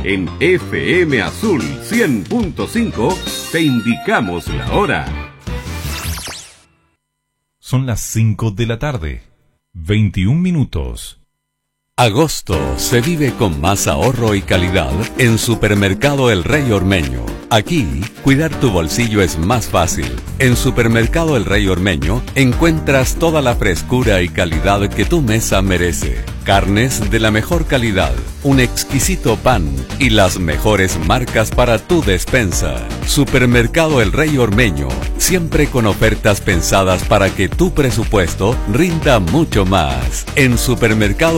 En FM Azul 100.5 te indicamos la hora. Son las 5 de la tarde, 21 minutos. Agosto se vive con más ahorro y calidad en Supermercado El Rey Ormeño. Aquí, cuidar tu bolsillo es más fácil. En Supermercado El Rey Ormeño encuentras toda la frescura y calidad que tu mesa merece. Carnes de la mejor calidad, un exquisito pan y las mejores marcas para tu despensa. Supermercado El Rey Ormeño, siempre con ofertas pensadas para que tu presupuesto rinda mucho más. En Supermercado